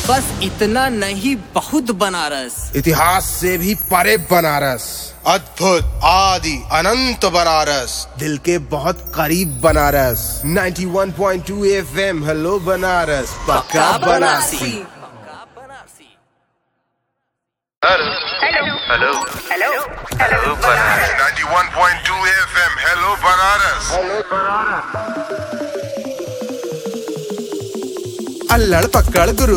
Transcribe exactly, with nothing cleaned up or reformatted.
बस इतना नहीं, बहुत बनारस। इतिहास से भी परे बनारस, अद्भुत आदि अनंत बनारस, दिल के बहुत करीब बनारस। इक्यानवे पॉइंट दो एफएम हेलो बनारस, पक्का Banarasi. Hello hello hello hello Banaras. इक्यानवे पॉइंट दो एफएम हेलो बनारस। अल्लड़ पक्कड़ गुरु।